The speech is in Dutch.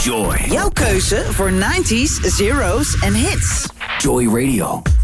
Joy. Jouw keuze voor 90s, zeros en hits. Joy Radio.